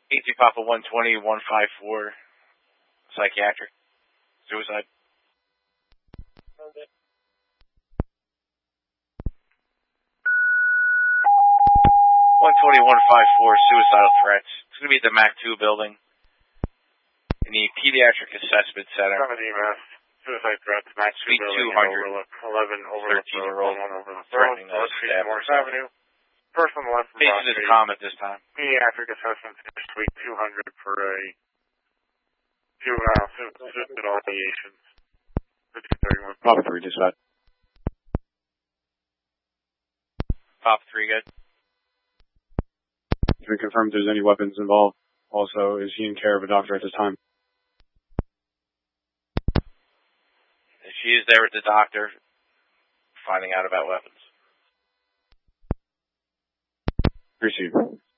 ET Papa 120, 154, psychiatric, suicide. 120, 154, suicidal threats. It's going to be at the MAC 2 building in the Pediatric Assessment Center. Suicide threats, MAC 2 building, 200. 11 Overlook 13-year-old threatening those staff. Morris Avenue. First on the left from Patient is calm at this time. Pediatric Assessment Center, Suite 200 for a juvenile suicidal ideations. 1531. Papa 3, dispatch. Papa 3, good. Can we confirm if there's any weapons involved? Also, is he in care of a doctor at this time? She is there with the doctor, finding out about weapons. Receive.